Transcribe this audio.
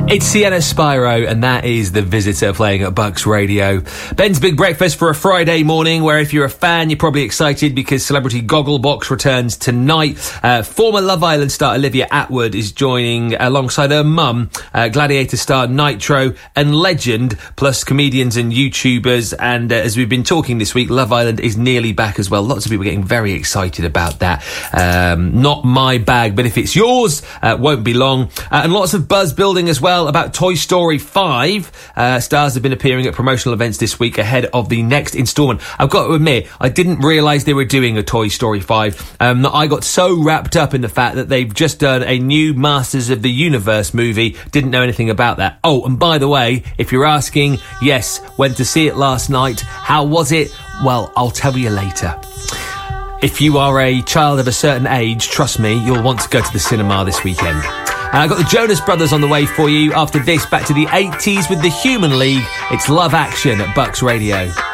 It's Sienna Spyro, and that is The Visitor playing at Bucks Radio. Ben's Big Breakfast for a Friday morning, where if you're a fan, you're probably excited because Celebrity Gogglebox returns tonight. Former Love Island star Olivia Attwood is joining alongside her mum, Gladiator star Nitro, and Legend, plus comedians and YouTubers. And as we've been talking this week, Love Island is nearly back as well. Lots of people getting very excited about that. Not my bag, but if it's yours, won't be long. And lots of buzz building as well about Toy Story 5. Stars have been appearing at promotional events this week ahead of the next instalment. I've got to admit, I didn't realise they were doing a Toy Story 5. I got so wrapped up in the fact that they've just done a new Masters of the Universe movie. Didn't know anything about that. Oh, and by the way, if you're asking, yes, went to see it last night. How was it? Well, I'll tell you later. If you are a child of a certain age, trust me, you'll want to go to the cinema this weekend. I've got the Jonas Brothers on the way for you. After this, back to the 80s with the Human League. It's Love Action at Bucks Radio.